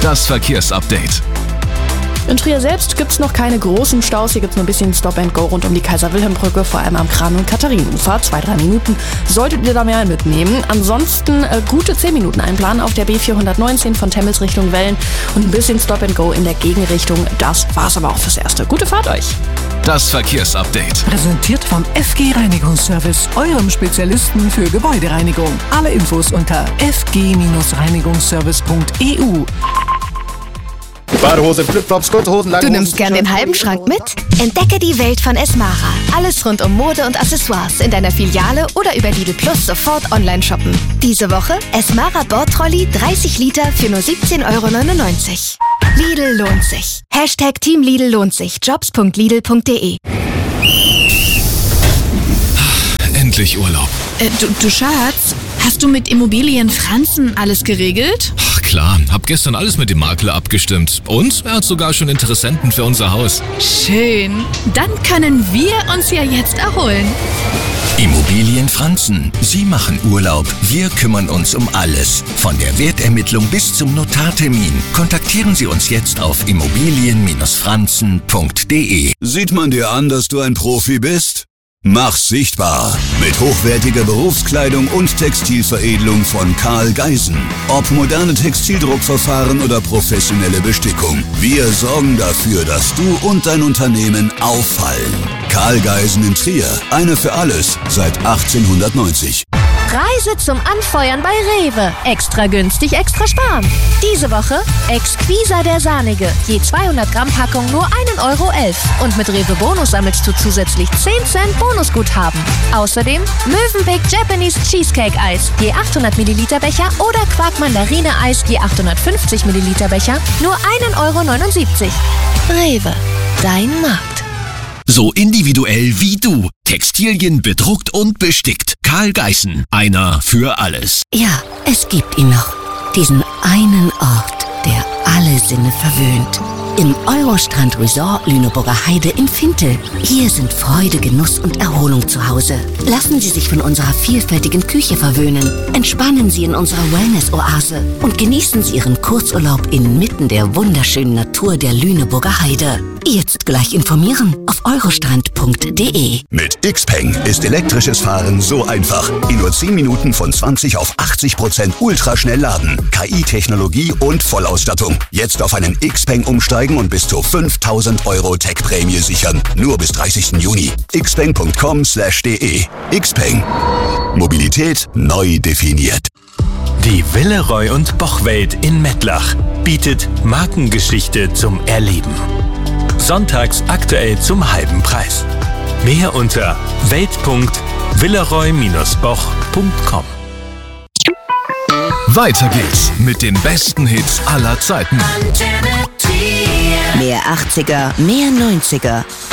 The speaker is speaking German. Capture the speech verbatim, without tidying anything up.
Das Verkehrsupdate. In Trier selbst gibt es noch keine großen Staus. Hier gibt es nur ein bisschen Stop-and-Go rund um die Kaiser-Wilhelm-Brücke, vor allem am Kran- und Katharinenufer. Zwei, drei Minuten solltet ihr da mehr mitnehmen. Ansonsten äh, gute zehn Minuten einplanen auf der B vierhundertneunzehn von Temmels Richtung Wellen und ein bisschen Stop-and-Go in der Gegenrichtung. Das war's aber auch fürs Erste. Gute Fahrt euch! Das Verkehrsupdate. Präsentiert vom F G Reinigungsservice, eurem Spezialisten für Gebäudereinigung. Alle Infos unter f g reinigungsservice punkt e u. Badehose, Flipflops, kurze Hosen, lange Du Hosen. nimmst gern den halben Schrank mit? Entdecke die Welt von Esmara. Alles rund um Mode und Accessoires in deiner Filiale oder über Lidl Plus sofort online shoppen. Diese Woche Esmara Bordtrolley dreißig Liter für nur siebzehn Euro neunundneunzig. Lidl lohnt sich. Hashtag Team Lidl lohnt sich. jobs punkt lidl punkt de. Endlich Urlaub. Äh, du, du Schatz, hast du mit Immobilien Franzen alles geregelt? Ach klar, hab gestern alles mit dem Makler abgestimmt. Und er hat sogar schon Interessenten für unser Haus. Schön. Dann können wir uns ja jetzt erholen. Immobilien Franzen. Sie machen Urlaub. Wir kümmern uns um alles. Von der Wertermittlung bis zum Notartermin. Kontaktieren Sie uns jetzt auf immobilien franzen punkt de. Sieht man dir an, dass du ein Profi bist? Mach's sichtbar mit hochwertiger Berufskleidung und Textilveredelung von Karl Geisen. Ob moderne Textildruckverfahren oder professionelle Bestickung. Wir sorgen dafür, dass du und dein Unternehmen auffallen. Karl Geisen in Trier. Eine für alles seit achtzehnhundertneunzig. Reise zum Anfeuern bei Rewe. Extra günstig, extra sparen. Diese Woche Exquisa der Sahnige. Je zweihundert Gramm Packung nur ein Euro elf. Und mit Rewe Bonus sammelst du zusätzlich zehn Cent Bonusguthaben. Außerdem Mövenpick Japanese Cheesecake Eis. Je achthundert Milliliter Becher oder Quark Mandarine Eis. Je achthundertfünfzig Milliliter Becher. Nur ein Euro neunundsiebzig. Rewe. Dein Markt. So individuell wie du. Textilien bedruckt und bestickt. Karl Geisen. Einer für alles. Ja, es gibt ihn noch. Diesen einen Ort, der alle Sinne verwöhnt. Im Eurostrand Resort Lüneburger Heide in Fintel. Hier sind Freude, Genuss und Erholung zu Hause. Lassen Sie sich von unserer vielfältigen Küche verwöhnen. Entspannen Sie in unserer Wellness-Oase und genießen Sie Ihren Kurzurlaub inmitten der wunderschönen Natur der Lüneburger Heide. Jetzt gleich informieren auf eurostrand punkt de. Mit Xpeng ist elektrisches Fahren so einfach. In nur zehn Minuten von zwanzig auf achtzig Prozent ultraschnell laden. K I-Technologie und Vollausstattung. Jetzt auf einen Xpeng umsteigen und bis zu fünftausend Euro Tech-Prämie sichern. Nur bis dreißigsten Juni. xpeng punkt com slash de. Xpeng. Mobilität neu definiert. Die Villeroy und Boch-Welt in Mettlach bietet Markengeschichte zum Erleben. Sonntags aktuell zum halben Preis. Mehr unter welt punkt villeroy boch punkt com. Weiter geht's mit den besten Hits aller Zeiten. Mehr achtziger, mehr neunziger.